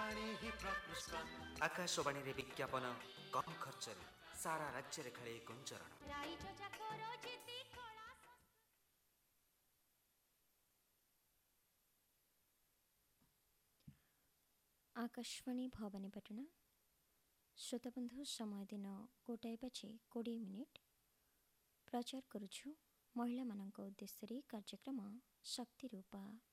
आकाशवाणी रे विज्ञापन कम खर्च रे सारा राज्य रे खेले गुंजरण। आकाशवाणी भवानीपाटना श्रोताबंधु समय दिन 1:20 प्रचार करुछु महिला मानक उद्देश्य कार्यक्रम शक्ति रूपा।